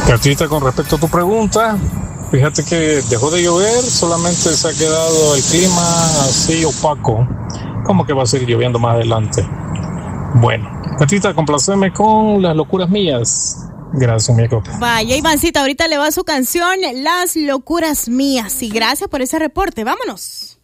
Catita, con respecto a tu pregunta, fíjate que dejó de llover, solamente se ha quedado el clima así opaco, como que va a seguir lloviendo más adelante. Bueno, Catita, complaceme con las locuras mías. Gracias, mi copa. Vaya, Ivancita, ahorita le va su canción Las locuras mías. Y gracias por ese reporte. Vámonos.